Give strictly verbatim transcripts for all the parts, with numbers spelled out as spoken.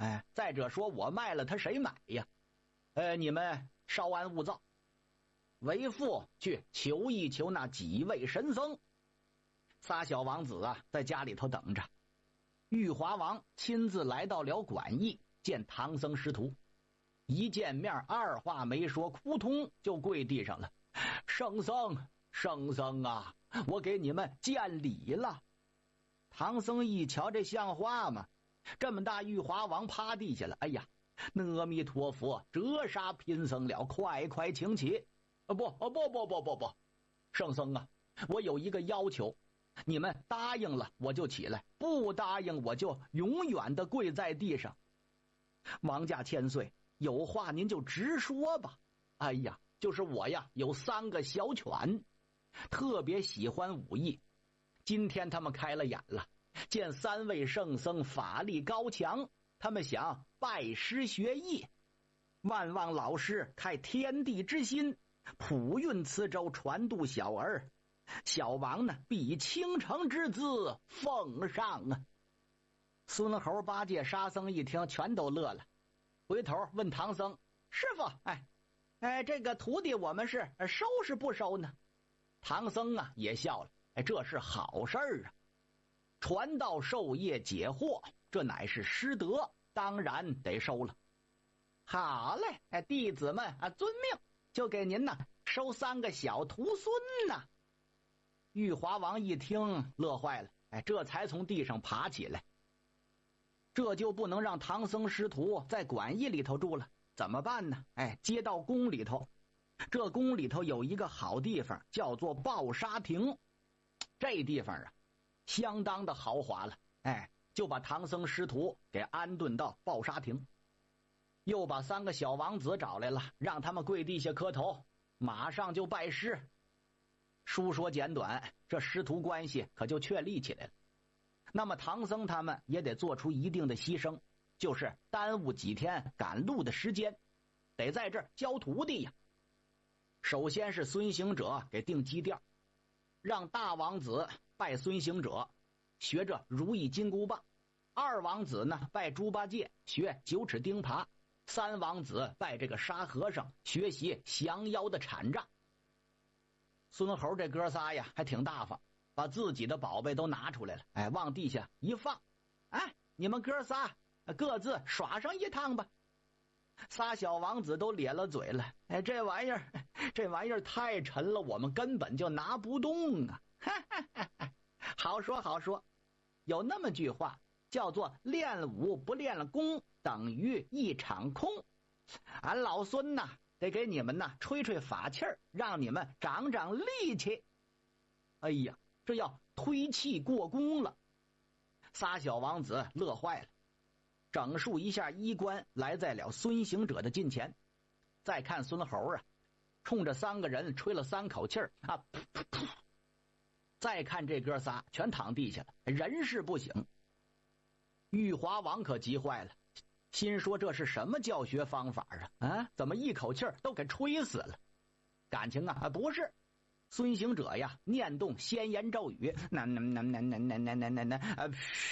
哎，再者说我卖了他谁买呀？呃，你们稍安勿躁，为父去求一求那几位神僧。仨小王子啊，在家里头等着。玉华王亲自来到了馆驿，见唐僧师徒。一见面，二话没说，扑通就跪地上了。圣僧，圣僧啊，我给你们见礼了。唐僧一瞧，这像话吗？这么大玉华王趴地下了。哎呀，阿弥陀佛，折杀贫僧了，快快请起。啊不，啊不不不不不，圣僧啊，我有一个要求，你们答应了我就起来，不答应我就永远的跪在地上。王驾千岁，有话您就直说吧。哎呀，就是我呀，有三个小犬，特别喜欢武艺。今天他们开了眼了，见三位圣僧法力高强，他们想拜师学艺。万望老师开天地之心，普运磁州，传度小儿。小王呢，必以倾城之资奉上啊！孙猴、八戒、沙僧一听，全都乐了，回头问唐僧：“师傅，哎，哎，这个徒弟我们是收是不收呢？”唐僧啊也笑了，哎，这是好事儿啊！传道授业解惑，这乃是师德，当然得收了。好嘞，哎，弟子们啊，遵命，就给您呢收三个小徒孙呐。玉华王一听乐坏了，哎，这才从地上爬起来。这就不能让唐僧师徒在馆驿里头住了，怎么办呢？哎，接到宫里头。这宫里头有一个好地方，叫做抱沙亭。这地方啊，相当的豪华了。哎，就把唐僧师徒给安顿到抱沙亭，又把三个小王子找来了，让他们跪地下磕头，马上就拜师。书说简短，这师徒关系可就确立起来了。那么唐僧他们也得做出一定的牺牲，就是耽误几天赶路的时间，得在这儿教徒弟呀。首先是孙行者给定基调，让大王子拜孙行者，学着如意金箍棒；二王子呢拜猪八戒，学九齿钉耙；三王子拜这个沙和尚，学习降妖的禅杖。孙猴这哥仨呀还挺大方，把自己的宝贝都拿出来了，哎，往地下一放，哎，你们哥仨各自耍上一趟吧。仨小王子都咧了嘴了，哎，这玩意儿这玩意儿太沉了，我们根本就拿不动啊！哈哈哈哈，好说好说，有那么句话叫做练武不练功等于一场空。俺老孙呐得给你们呐吹吹法气儿，让你们长长力气。哎呀，这要推气过宫了。仨小王子乐坏了，整束一下衣冠，来在了孙行者的近前。再看孙猴啊，冲着三个人吹了三口气儿啊，噗噗噗。再看这哥仨全躺地下了，人事不省。玉华王可急坏了，心说这是什么教学方法啊？啊，怎么一口气儿都给吹死了？感情啊，不是。孙行者呀，念动仙言咒语，那那那那那那那那那那啊，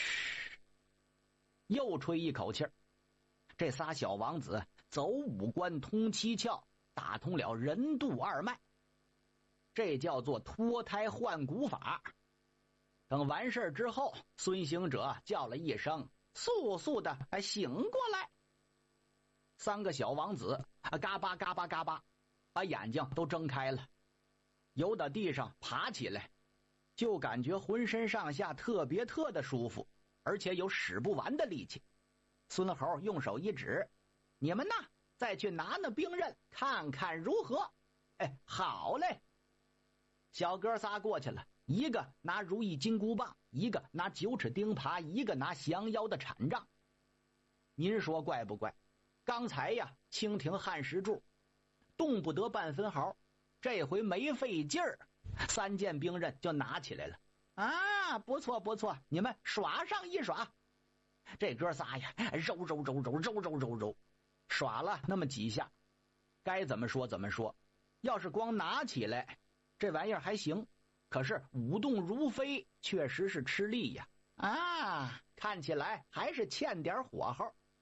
又吹一口气儿。这仨小王子走五官通七窍，打通了任督二脉，这叫做脱胎换骨法。等完事之后，孙行者叫了一声，速速的醒过来。三个小王子嘎巴嘎巴嘎巴把眼睛都睁开了，由到地上爬起来，就感觉浑身上下特别特的舒服，而且有使不完的力气。孙猴用手一指，你们呢再去拿那兵刃看看如何。哎，好嘞。小哥仨过去了，一个拿如意金箍棒，一个拿九齿钉耙，一个拿降妖的禅杖。您说怪不怪？刚才呀蜻蜓撼石柱动不得半分毫，这回没费劲儿，三件兵刃就拿起来了。啊，不错不错，你们耍上一耍。这哥仨呀揉揉揉揉揉揉揉揉，耍了那么几下。该怎么说怎么说，要是光拿起来这玩意儿还行，可是舞动如飞确实是吃力呀。啊，看起来还是欠点火候。